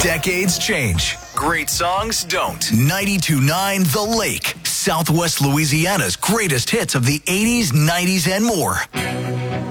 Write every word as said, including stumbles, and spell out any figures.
Decades change. Great songs don't. ninety-two point nine The Lake. Southwest Louisiana's greatest hits of the eighties, nineties, and more.